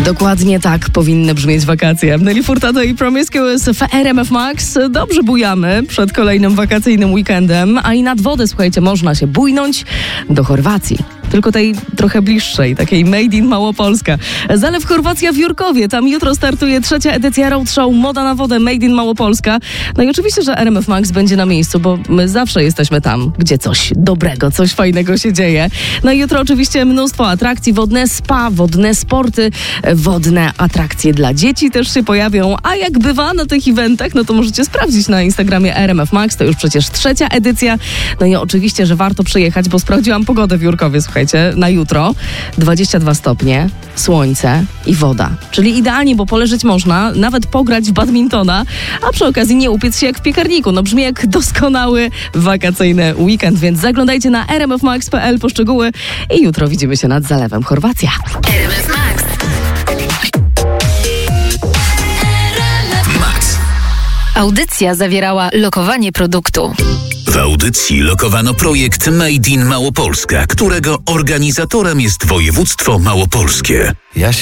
Dokładnie tak powinny brzmieć wakacje. Nelly Furtado i Promiscuous w RMF Max. Dobrze bujamy przed kolejnym wakacyjnym weekendem, a i nad wodę, słuchajcie, można się bujnąć do Chorwacji. Tylko tej trochę bliższej, takiej made in Małopolska. Zalew Chorwacja w Jurkowie. Tam jutro startuje 3. edycja Road Show Moda na wodę made in Małopolska. No i oczywiście, że RMF Max będzie na miejscu, bo my zawsze jesteśmy tam, gdzie coś dobrego, coś fajnego się dzieje. No i jutro oczywiście mnóstwo atrakcji, wodne spa, wodne sporty, wodne atrakcje dla dzieci też się pojawią. A jak bywa na tych eventach, no to możecie sprawdzić na Instagramie RMF Max. To już przecież 3. edycja. No i oczywiście, że warto przyjechać, bo sprawdziłam pogodę w Jurkowie, słuchajcie, na jutro 22 stopnie, słońce i woda. Czyli idealnie, bo poleżeć można, nawet pograć w badmintona, a przy okazji nie upiec się jak w piekarniku. No brzmi jak doskonały wakacyjny weekend, więc zaglądajcie na rmfmax.pl po szczegóły i jutro widzimy się nad Zalewem Chorwacja. RMF Max. Audycja zawierała lokowanie produktu. W audycji lokowano projekt Made in Małopolska, którego organizatorem jest województwo małopolskie.